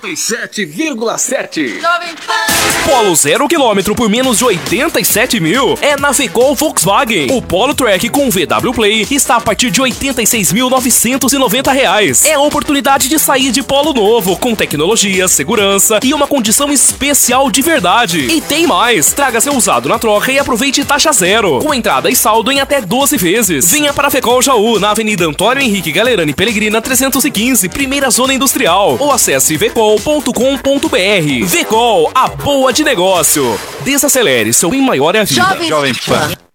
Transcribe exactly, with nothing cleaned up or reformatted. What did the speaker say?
e sete vírgula sete. Jovem Pan. Polo zero quilômetro por menos de oitenta e sete mil é na Vecol Volkswagen. O Polo Track com V W Play está a partir de oitenta e seis mil novecentos e noventa reais. É a oportunidade de sair de Polo novo, com tecnologia, segurança e uma condição especial de verdade. E tem mais, traga seu usado na troca e aproveite taxa zero, com entrada e saldo em até doze vezes. Venha para a Vecol Jaú, na Avenida Antônio Henrique Galerani Pellegrina trezentos e quinze, primeira zona industrial, ou acesse vecol ponto com ponto br. Vecol, a boa de negócio. Desacelere, seu em maior é a vida. Jovem Pan.